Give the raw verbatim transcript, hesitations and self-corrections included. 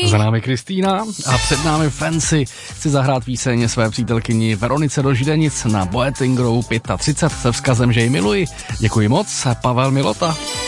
Za námi Kristýna a před námi Fancy. Chci zahrát píseň své přítelkyni Veronice do Židenic na Boeting Row třicet pět se vzkazem, že ji miluji. Děkuji moc, Pavel Milota.